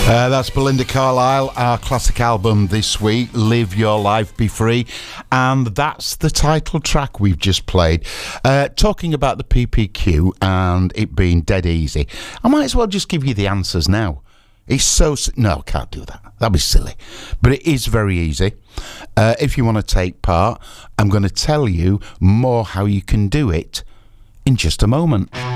That's Belinda Carlisle, our classic album this week, Live Your Life, Be Free. And that's the title track we've just played. Talking about the PPQ and it being dead easy, I might as well just give you the answers now. It's so... No, I can't do that. That'd be silly. But it is very easy. If you want to take part, I'm going to tell you more how you can do it in just a moment.